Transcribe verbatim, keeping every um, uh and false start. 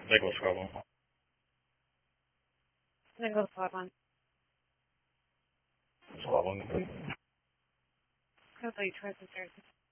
Tego słabo. Tego słaba. Słabo. Kto to i czwarty serce?